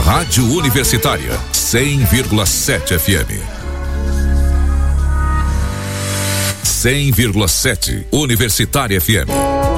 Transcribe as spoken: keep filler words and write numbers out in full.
Rádio Universitária, cem vírgula sete F M. cem vírgula sete Universitária F M.